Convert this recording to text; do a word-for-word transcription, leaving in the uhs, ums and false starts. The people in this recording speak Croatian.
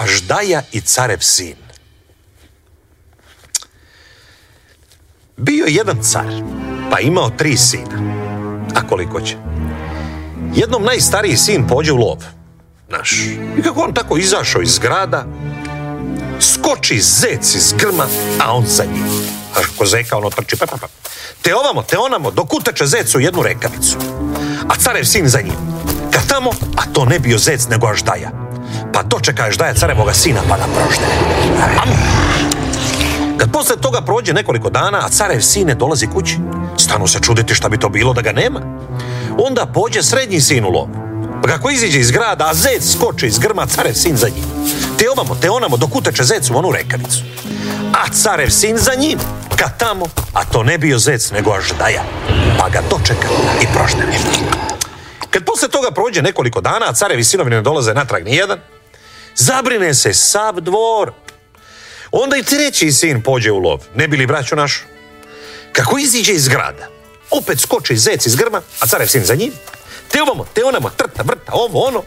Aždaja i carev sin. Bio je jedan car, pa imao tri sina. A koliko će? Jednom najstariji sin pođe u lov. Naš. I kako on tako izašao iz grada, skoči zec iz grma, a on za njim. A kako zeka, ono trči, pa, pa, pa. Te ovamo, te onamo, dok uteče zec u jednu rekavicu. A carev sin za njim. Kad tamo, a to ne bio zec, nego Aždaja. Pa dočeka Aždaja carevoga sina, pa ga prožde. Kad posle toga prođe nekoliko dana, a carev sin ne dolazi kući, stanu se čuditi šta bi to bilo da ga nema. Onda pođe srednji sin u lov. Pa kako iziđe iz grada, a zec skoči iz grma, carev sin za njim. Te ovamo, te onamo, dok uteče zec u onu rekavicu. A carev sin za njim, kad tamo, a to ne bio zec, nego Aždaja. Pa ga dočeka i prožde. Kad posle toga prođe nekoliko dana, a carevi sinovi ne dolaze natrag nijedan, zabrine se sav dvor. Onda i treći sin pođe u lov, ne bi li braću našu. Kako iziđe iz grada, opet skoči zec iz grma, a carev sin za njim. Te ovamo, te onamo, trta, vrta, ovo, ono.